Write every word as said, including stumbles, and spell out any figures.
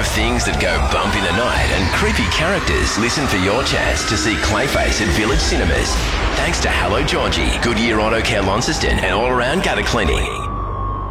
things that go bump in the night and creepy characters, listen for your chance to see Clayface at Village Cinemas. Thanks to Hello Georgie, Goodyear Auto Care Launceston and All Around Gutter Cleaning.